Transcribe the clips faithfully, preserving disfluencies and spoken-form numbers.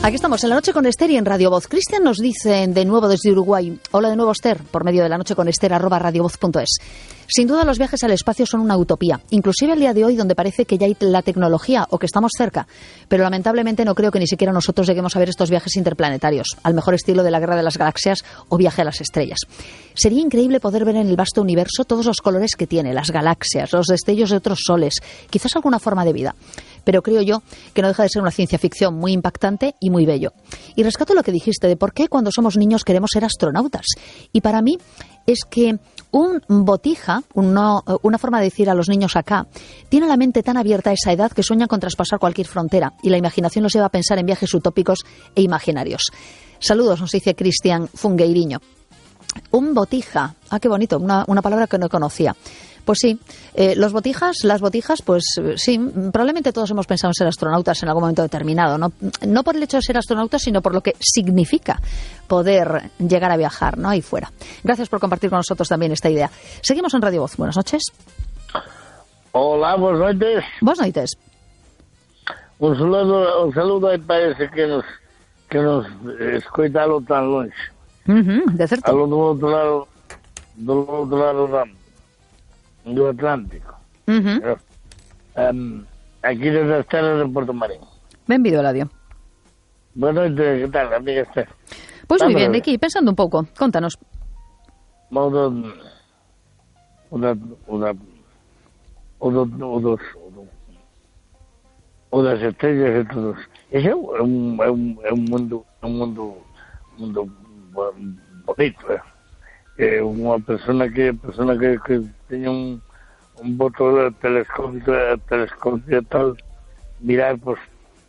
Aquí estamos en La Noche con Esther y en Radio Voz. Cristian nos dice de nuevo desde Uruguay. Hola de nuevo, Esther, por medio de La Noche con Esther, arroba radiovoz punto es. Sin duda los viajes al espacio son una utopía, inclusive el día de hoy donde parece que ya hay la tecnología o que estamos cerca, pero lamentablemente no creo que ni siquiera nosotros lleguemos a ver estos viajes interplanetarios, al mejor estilo de la Guerra de las Galaxias o Viaje a las Estrellas. Sería increíble poder ver en el vasto universo todos los colores que tiene, las galaxias, los destellos de otros soles, quizás alguna forma de vida. Pero creo yo que no deja de ser una ciencia ficción muy impactante y muy bello. Y rescato lo que dijiste de por qué cuando somos niños queremos ser astronautas. Y para mí es que un botija, uno, una forma de decir a los niños acá, tiene la mente tan abierta a esa edad que sueña con traspasar cualquier frontera y la imaginación los lleva a pensar en viajes utópicos e imaginarios. Saludos, nos dice Cristian Fungueiriño. Un botija, ah, qué bonito, una, una palabra que no conocía. Pues sí, eh, los botijas, las botijas, pues sí, probablemente todos hemos pensado en ser astronautas en algún momento determinado, ¿no? No por el hecho de ser astronautas, sino por lo que significa poder llegar a viajar, ¿no? Ahí fuera. Gracias por compartir con nosotros también esta idea. Seguimos en Radio Voz. Buenas noches. Hola, buenas noches. Buenas noches. Un saludo, un saludo aí parece que nos que nos escoitalo tan longe. Uh-huh, de certo. Algo do outro lado, do outro lado da do Atlántico. Uh-huh. Um, aquí desde as terras de Porto Marín. Benvido, Eladio. Boa noite, que tal, amiga Esther? Pois moi bien, de aquí, pensando un pouco. Contanos. O do... O da... O da... O do... O dos... O, do, o das estrellas e todos. Ese é un, é un, é un mundo... É un mundo... Un mundo bonito, eh? É unha persona que... Persona que... que teña un... Un voto de telescopio... Telescopio tal... Mirar, pues...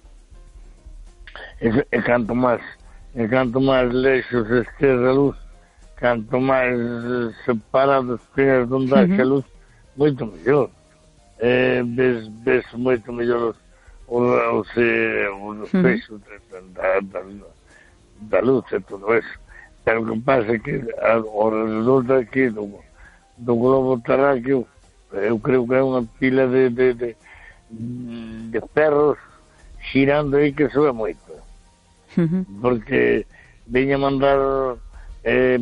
E, e canto máis... E canto máis leixos esquerda a luz, canto máis separados teñas donde haxe a luz, moito mellor. Eh, ves, ves moito mellor os, os, os, os feixos da, da, da luz e todo eso. Pero o que pasa é que ao redor daqui do, do globo terráqueo, eu creo que é unha pila de, de, de, de ferros xirando aí que sobe moito. Porque veña a mandar eh,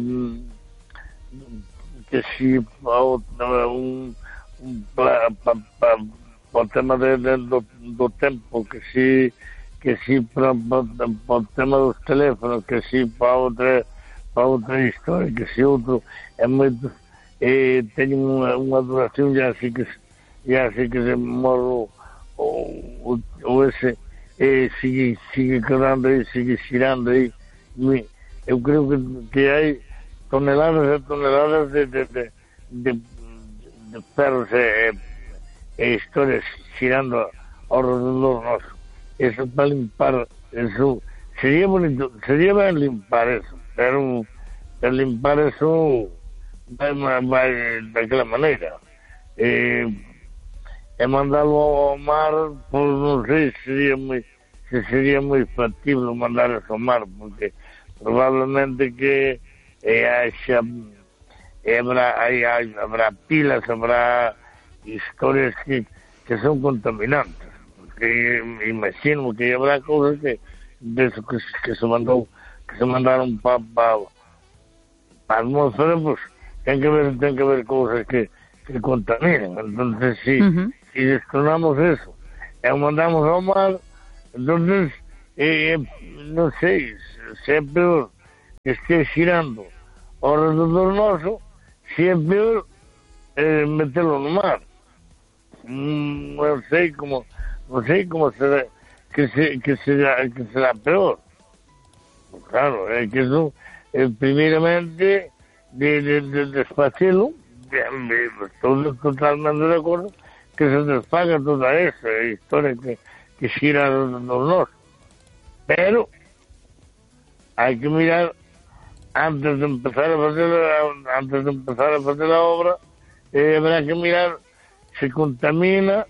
que si un, un pa, pa, pa, pa o tema de, de, do, do tempo, que si que si para pa, pa o tema dos teléfonos, que si para outra para outra historia, que si outro é moito eh, teñen unha, unha duración ya así que ya así que se morro o, o, o ese e sigue, sigue quedando aí, sigue xirando aí. Eu creo que, que hai toneladas e toneladas de, de, de, de, de ferros e, e historias xirando ao redor noso. Eso para limpar, eso sería bonito, sería ben limpar eso, pero, pero limpar eso vai, vai daquela maneira. Eh, e mandalo ao mar, pois non sei se sería moi se sería moi factible mandar eso ao mar, porque probablemente que eh, haxa eh, habrá, hay, hay, habrá pilas, habrá historias que, que son contaminantes, porque imagino que habrá cosas que de eso que, que se mandou que se mandaron para pa, pa a atmósfera, pues ten que ver ten que ver cosas que, que contaminan. Entonces sí, uh-huh. Si destornamos eso e o mandamos ao mar, entonces eh, non sei se é peor que este girando ao redor noso, se é peor eh, metelo no mar. Mm, non sei como non sei como será que, se, que, será, que será peor. Claro, é que eso eh, primeiramente de, de, de despacelo, estou totalmente de acordo que se desfaga toda esa historia que, que xira nos nosos. Pero hai que mirar antes de empezar a fazer antes de empezar a fazer a obra, eh, habrá que mirar se contamina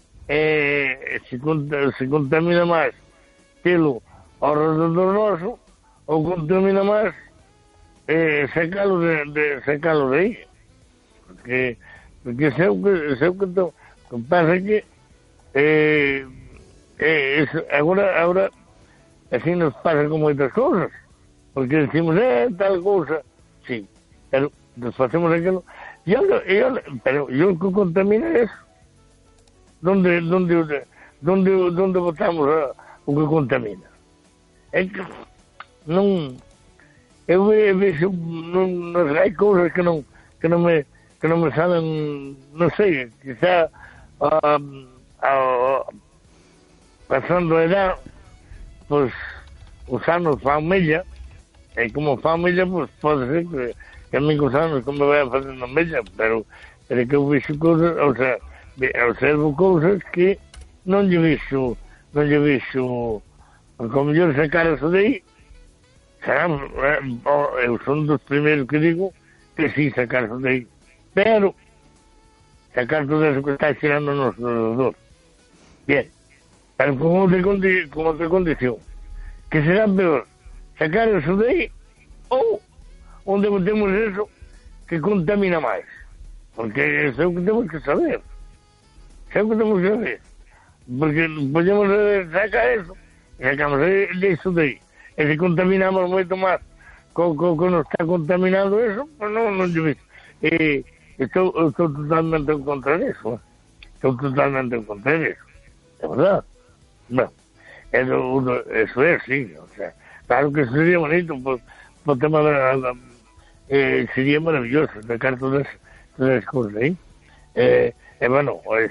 eh, se, se contamina máis telo ao redor noso ou contamina máis eh, sacalo de, de sacalo de aí, porque porque se eu que se eu que to, o que pasa é que eh, eh, eso, agora, agora así nos pasa con moitas cousas, porque decimos, eh, tal cousa, sí, pero desfacemos aquilo, e yo, yo, pero yo que contamina eso, donde, donde, donde, donde botamos a, o que contamina? É que non, eu vexo, non, non, hai cousas que non, que non me, que non me saben, non sei, quizá, uh, uh, pasando a edad, pois, os anos fan mella, e como fan mella, pois, pode ser que, que a mí os anos como me vayan facendo mella, pero, pero que eu vexo cousas, o sea, observo cousas que non lle vexo, non lle vexo, porque ao mellor sacar eso de aí, será, eu son dos primeiros que digo que sí, sacar eso de aí, pero sacar todo eso que está tirando nos alrededor. Bien, pero con outra, condi con outra condición, que será peor sacar eso de aí ou onde botemos eso que contamina máis, porque eso é o que temos que saber, é o que temos que saber, porque podemos sacar eso e sacamos eso de aí, e se contaminamos moito máis co, co, co nos está contaminando eso, pues non, non lle visto. E estou, estou totalmente en contra disso, estou totalmente en contra disso, é verdade. Bueno, eso, eso é, sí, o sea, claro que sería bonito por, por tema de la, eh, sería maravilloso sacar todas, todas as cousas aí. Eh, e, bueno, pues,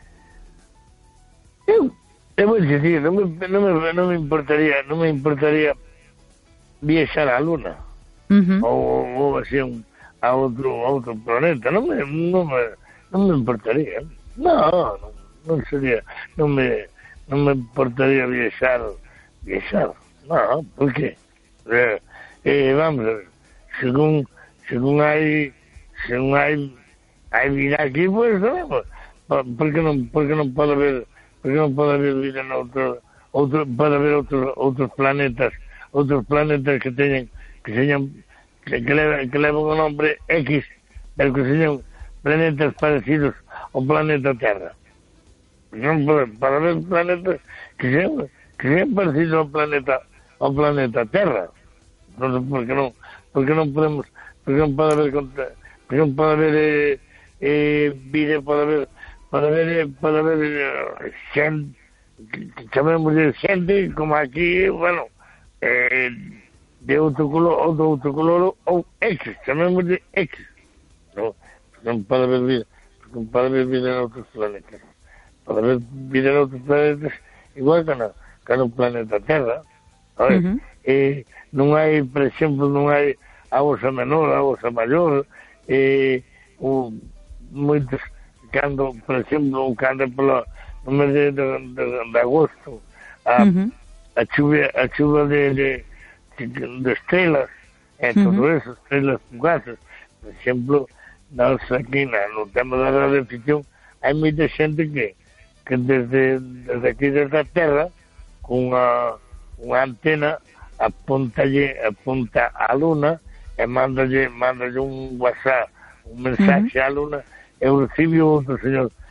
eu, eu vou dicir, non me, non me, non me importaría, non me importaría viaxar á Luna, uh-huh. ou, ou así un, a outro, a outro planeta, non me, non me, non me importaría, non, non, non sería, non me, non me importaría viaxar, viaxar, non, por qué? Eh, eh, vamos a ver, según, según hai, según hai, hai vida aquí, pues, non, por que non, por que non pode haber, por que non pode haber vida en outro, outro, pode haber outros, outros planetas, outros planetas que teñen, que señan, que, que, leven, que leven o nombre X, pero que señan planetas parecidos ao planeta Terra. Non pode, para ver planetas que sean, que sean parecidos ao planeta, ao planeta Terra. Non, porque non, porque non podemos, porque non pode haber, porque non pode haber eh, eh, vida, pode haber, pode haber, eh, pode haber eh, xente, chamemos de xente, como aquí, bueno, eh, de outro color, outro, outro color, ou X, chamemos de X. Non, non pode haber vida, non pode haber vida en outros planetas. Pode haber vida en outros planetas igual que no, que no planeta Terra. Uh-huh. E non hai, por exemplo, non hai a osa menor, a osa maior, e o, moitos cando, por exemplo, cando polo no mes de, de, de, de agosto a, uh-huh. a chuva a chuva de, de, de estrelas, e uh-huh. todo eso, estrelas fugaces, por exemplo, nós aquí no tema da radioficción hai moita xente que que desde, desde aquí, desde a Terra, con unha, unha antena, apuntalle, apunta á Luna e mandalle, mandalle un WhatsApp, un mensaxe uh-huh. á Luna, e eu recibo outro señor